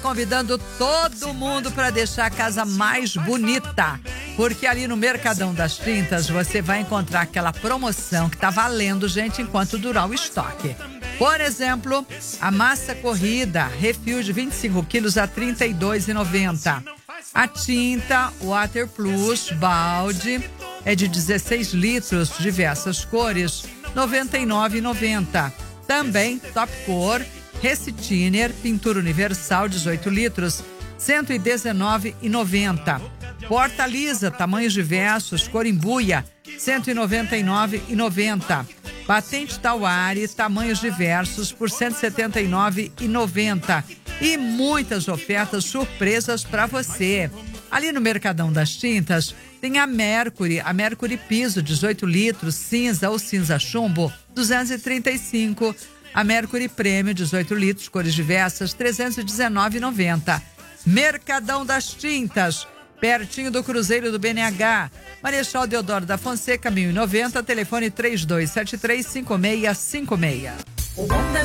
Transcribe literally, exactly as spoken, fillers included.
convidando todo mundo para deixar a casa mais bonita. Porque ali no Mercadão das Tintas você vai encontrar aquela promoção que tá valendo, gente, enquanto durar o estoque. Por exemplo, a massa corrida refil de vinte e cinco quilos a trinta e dois reais e noventa centavos. A tinta Water Plus balde é de dezesseis litros, diversas cores, noventa e nove reais e noventa centavos. Também Top Cor Recitiner Pintura Universal dezoito litros, cento e dezenove reais e noventa centavos. Porta lisa, tamanhos diversos, cor embuia, cento e noventa e nove reais e noventa centavos. Patente Tauari, tamanhos diversos, por cento e setenta e nove reais e noventa centavos. E muitas ofertas surpresas para você. Ali no Mercadão das Tintas tem a Mercury, a Mercury Piso, dezoito litros, cinza ou cinza chumbo, duzentos e trinta e cinco reais. A Mercury Prêmio, dezoito litros, cores diversas, trezentos e dezenove reais e noventa centavos. Mercadão das Tintas, pertinho do Cruzeiro do B N H. Marechal Deodoro da Fonseca, mil e noventa, telefone três dois sete três, cinco seis cinco seis. O bom da